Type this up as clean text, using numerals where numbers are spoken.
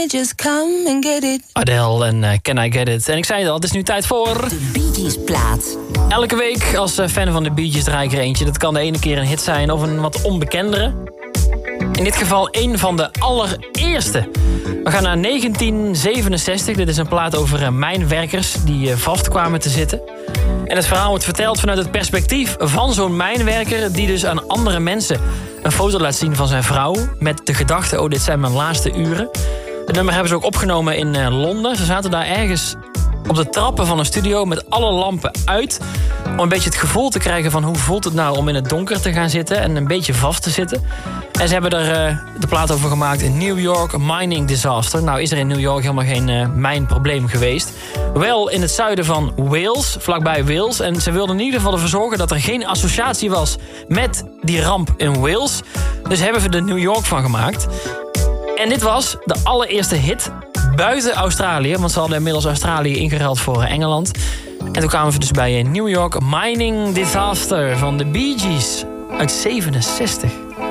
Just come and get it. Adele en Can I Get It. En ik zei het al, het is nu tijd voor... De Bee Gees plaat. Elke week als fan van de Bee Gees draai ik er eentje. Dat kan de ene keer een hit zijn of een wat onbekendere. In dit geval een van de allereerste. We gaan naar 1967. Dit is een plaat over mijnwerkers die vast kwamen te zitten. En het verhaal wordt verteld vanuit het perspectief van zo'n mijnwerker... die dus aan andere mensen een foto laat zien van zijn vrouw... met de gedachte, oh, dit zijn mijn laatste uren. Het nummer hebben ze ook opgenomen in Londen. Ze zaten daar ergens op de trappen van een studio met alle lampen uit... om een beetje het gevoel te krijgen van hoe voelt het nou om in het donker te gaan zitten... en een beetje vast te zitten. En ze hebben er de plaat over gemaakt in New York, Mining Disaster. Nou is er in New York helemaal geen mijnprobleem geweest. Wel in het zuiden van Wales, vlakbij Wales. En ze wilden in ieder geval ervoor zorgen dat er geen associatie was met die ramp in Wales. Dus hebben we er New York van gemaakt. En dit was de allereerste hit buiten Australië. Want ze hadden inmiddels Australië ingeruild voor Engeland. En toen kwamen we dus bij New York, Mining Disaster van de Bee Gees uit 67.